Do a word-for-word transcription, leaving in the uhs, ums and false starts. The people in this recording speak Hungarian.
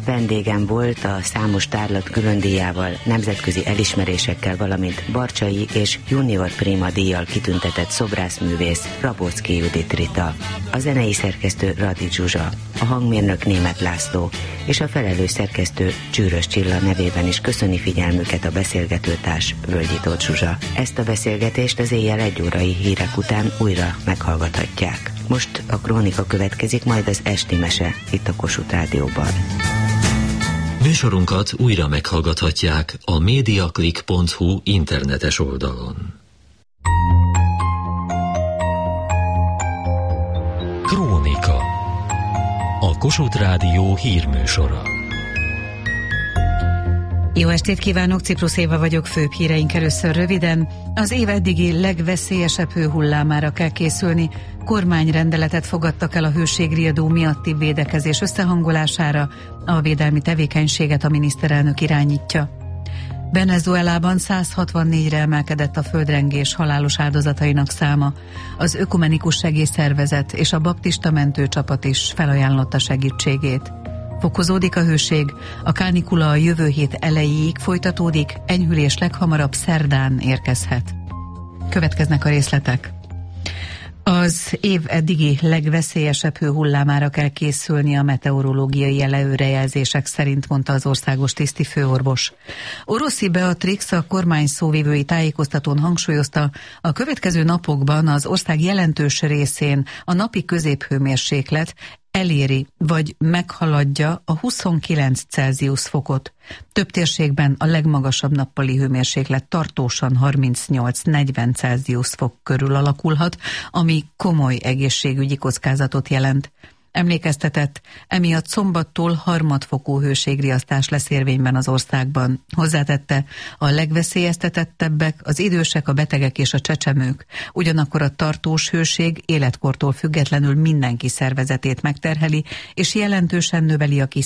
vendégem volt a számos tárlat különdíjával, nemzetközi elismerésekkel, valamint Barcsai és Junior Prima díjjal kitüntetett szobrászművész Rabocki Judit Rita, a zenei szerkesztő Radi Zsuzsa, a hangmérnök Németh László és a felelős szerkesztő Csűrös Csilla nevében is köszöni figyelmüket a beszélgetőtárs Völgyi Tóth Zsuzsa. Ezt a beszélgetést az éjjel egy órai hírek után újra meghallgathatják. Most a krónika következik, majd az esti mese itt a Kossuth Rádióban. Műsorunkat újra meghallgathatják a mediaclick pont hu internetes oldalon. Krónika. A Kossuth Rádió hírműsora. Jó estét kívánok, Ciprus Éva vagyok, főbb híreink először röviden. Az év eddigi legveszélyesebb hőhullámára kell készülni. Kormányrendeletet fogadtak el a hőségriadó miatti védekezés összehangolására, a védelmi tevékenységet a miniszterelnök irányítja. Venezuelában száz hatvannégyre emelkedett a földrengés halálos áldozatainak száma. Az Ökumenikus Segélyszervezet és a baptista mentőcsapat is felajánlotta segítségét. Fokozódik a hőség, a kánikula a jövő hét elejéig folytatódik, enyhülés leghamarabb szerdán érkezhet. Következnek a részletek. Az év eddigi legveszélyesebb hőhullámára kell készülni a meteorológiai előrejelzések szerint, mondta az országos tisztifőorvos. Oroszi Beatrix, a kormány szóvivői tájékoztatón hangsúlyozta, a következő napokban az ország jelentős részén a napi középhőmérséklet eléri vagy meghaladja a huszonkilenc Celsius fokot. Több térségben a legmagasabb nappali hőmérséklet tartósan harmincnyolc-negyven Celsius fok körül alakulhat, ami komoly egészségügyi kockázatot jelent. Emlékeztetett, emiatt szombattól harmadfokú hőségriasztás lesz érvényben az országban. Hozzátette, a legveszélyeztetettebbek az idősek, a betegek és a csecsemők. Ugyanakkor a tartós hőség életkortól függetlenül mindenki szervezetét megterheli, és jelentősen növeli a